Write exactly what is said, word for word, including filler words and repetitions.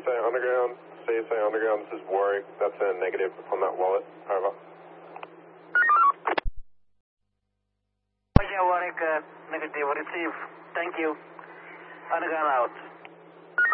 S A Underground, C S A Underground, this is Warwick. That's a negative on that wallet. Over. Yeah, Warwick, uh, negative, receive. Thank you. Underground out.